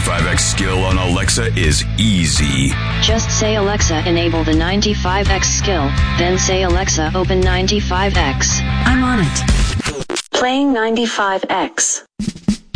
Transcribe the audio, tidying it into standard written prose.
95X skill on Alexa is easy. Just say, Alexa, enable the 95X skill, then say, Alexa, open 95X. I'm on it. Playing 95X.